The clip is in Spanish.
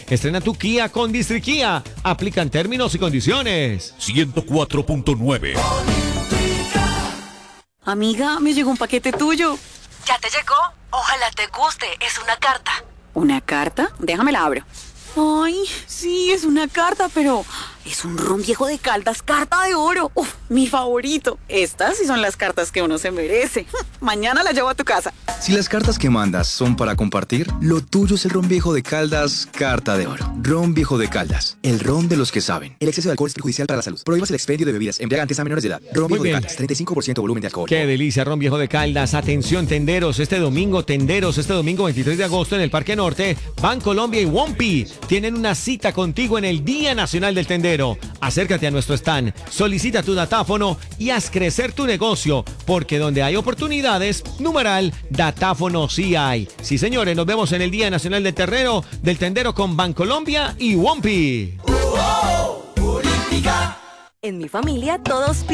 Estrena tu Kia con District Kia. Aplican términos y condiciones. 104.9. Amiga, me llegó un paquete tuyo. ¿Ya te llegó? Ojalá te guste. Es una carta. ¿Una carta? Déjame la abro. Ay, sí, es una carta, pero es un ron viejo de Caldas, carta de oro. Uf, mi favorito. Estas sí son las cartas que uno se merece. Mañana la llevo a tu casa. Si las cartas que mandas son para compartir, lo tuyo es el ron viejo de Caldas, carta de oro. Ron viejo de Caldas, el ron de los que saben. El exceso de alcohol es perjudicial para la salud. Prohíbas el expendio de bebidas embriagantes a menores de edad. Ron viejo de Caldas, 35% volumen de alcohol. Qué delicia, ron viejo de Caldas. Atención, tenderos, este domingo 23 de agosto en el Parque Norte, Bancolombia y Wompi tienen una cita contigo en el Día Nacional del Tendero. Acércate a nuestro stand, solicita tu datáfono y haz crecer tu negocio, porque donde hay oportunidades, numeral, datáfono sí hay. Sí, señores, nos vemos en el Día Nacional del Tendero con Bancolombia y Wompi. En mi familia todos